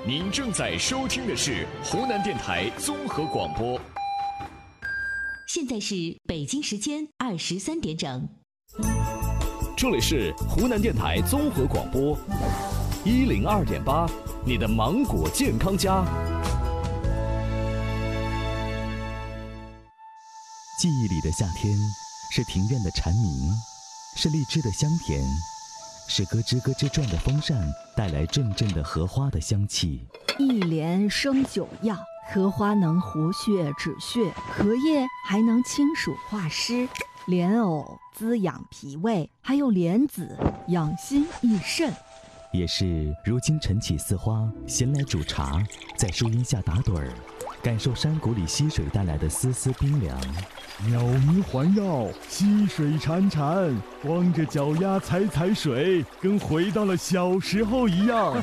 您正在收听的是湖南电台综合广播。 现在是北京时间23点整。 这里是湖南电台综合广播102.8，你的芒果健康家。 记忆里的夏天，是庭院的蝉鸣，是荔枝的香甜，是咯吱咯吱转的风扇带来阵阵的荷花的香气。 一莲生9药，荷花能活血止血，荷叶还能清暑化湿，莲藕滋养脾胃，还有莲子养心益肾。 也是如今晨起似花，闲来煮茶，在树荫下打盹儿，感受山谷里溪水带来的丝丝冰凉。 鸟鸣环绕，溪水潺潺，光着脚丫踩踩水，跟回到了小时候一样。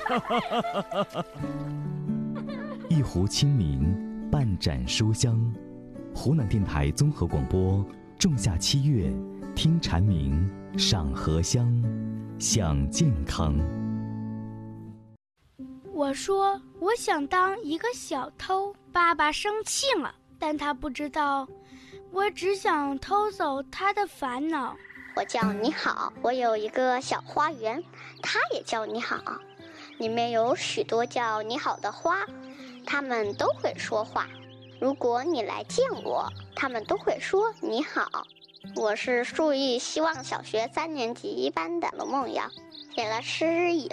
一壶清明，半盏书香。湖南电台综合广播，仲夏7月，听蝉鸣，赏荷香，享健康。 我说我想当一个小偷，爸爸生气了，但他不知道我只想偷走他的烦恼。 我叫你好，我有一个小花园，它也叫你好，里面有许多叫你好的花，它们都会说话。如果你来见我，它们都会说你好。我是树艺希望小学3年级1班的罗梦瑶，写了诗以